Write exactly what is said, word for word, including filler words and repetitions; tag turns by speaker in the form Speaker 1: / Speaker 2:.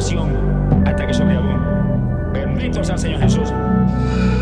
Speaker 1: oración hasta que sobreabunde. Bendito sea el Señor Jesús.